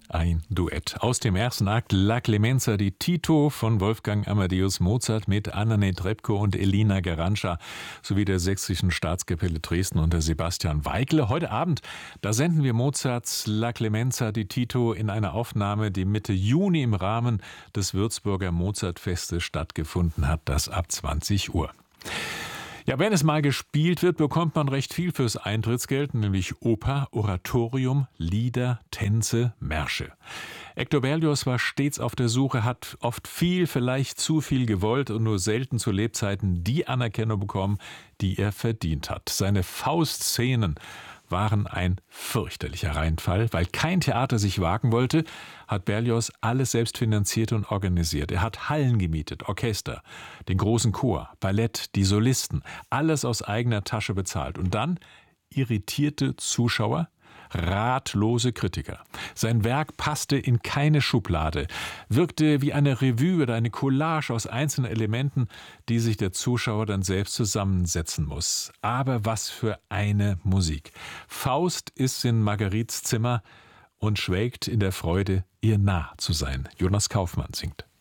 Ein Duett aus dem ersten Akt La Clemenza di Tito von Wolfgang Amadeus Mozart mit Anna Netrebko und Elina Garantscha sowie der Sächsischen Staatskapelle Dresden unter Sebastian Weigle. Heute Abend, da senden wir Mozarts La Clemenza di Tito in einer Aufnahme, die Mitte Juni im Rahmen des Würzburger Mozartfestes stattgefunden hat, das ab 20 Uhr. Ja, wenn es mal gespielt wird, bekommt man recht viel fürs Eintrittsgeld, nämlich Oper, Oratorium, Lieder, Tänze, Märsche. Hector Berlioz war stets auf der Suche, hat oft viel, vielleicht zu viel gewollt und nur selten zu Lebzeiten die Anerkennung bekommen, die er verdient hat. Seine Faust-Szenen waren ein fürchterlicher Reinfall. Weil kein Theater sich wagen wollte, hat Berlioz alles selbst finanziert und organisiert. Er hat Hallen gemietet, Orchester, den großen Chor, Ballett, die Solisten, alles aus eigener Tasche bezahlt. Und dann irritierte Zuschauer, ratlose Kritiker. Sein Werk passte in keine Schublade, wirkte wie eine Revue oder eine Collage aus einzelnen Elementen, die sich der Zuschauer dann selbst zusammensetzen muss. Aber was für eine Musik. Faust ist in Marguerites Zimmer und schwelgt in der Freude, ihr nah zu sein. Jonas Kaufmann singt.